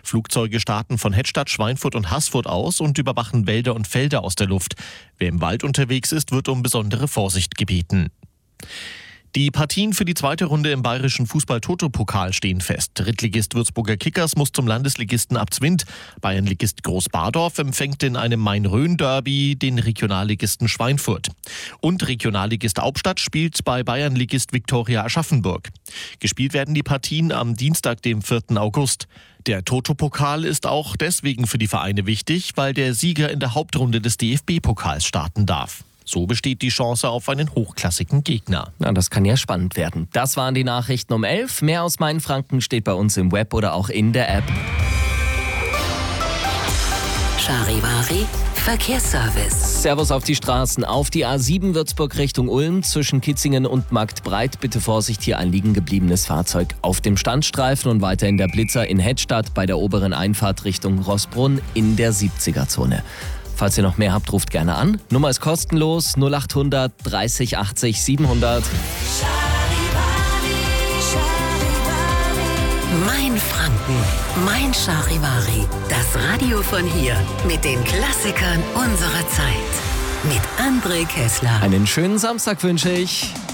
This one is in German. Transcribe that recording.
Flugzeuge starten von Hedstadt, Schweinfurt und Haßfurt aus und überwachen Wälder und Felder aus der Luft. Wer im Wald unterwegs ist, wird um besondere Vorsicht gebeten. Die Partien für die zweite Runde im bayerischen Fußball-Toto-Pokal stehen fest. Drittligist Würzburger Kickers muss zum Landesligisten Abzwind. Bayernligist Großbadorf empfängt in einem Main-Rhön-Derby den Regionalligisten Schweinfurt. Und Regionalligist Hauptstadt spielt bei Bayernligist Viktoria Aschaffenburg. Gespielt werden die Partien am Dienstag, dem 4. August. Der Toto-Pokal ist auch deswegen für die Vereine wichtig, weil der Sieger in der Hauptrunde des DFB-Pokals starten darf. So besteht die Chance auf einen hochklassigen Gegner. Na, das kann ja spannend werden. Das waren die Nachrichten um 11. Mehr aus Mainfranken steht bei uns im Web oder auch in der App. Charivari Verkehrsservice. Servus auf die Straßen. Auf die A7 Würzburg Richtung Ulm zwischen Kitzingen und Marktbreit. Bitte Vorsicht, hier ein liegen gebliebenes Fahrzeug auf dem Standstreifen und weiter in der Blitzer in Hedstadt bei der oberen Einfahrt Richtung Rossbrunn in der 70er-Zone. Falls ihr noch mehr habt, ruft gerne an. Nummer ist kostenlos 0800 30 80 700. Mainfranken, mein Charivari. Das Radio von hier mit den Klassikern unserer Zeit. Mit André Kessler. Einen schönen Samstag wünsche ich.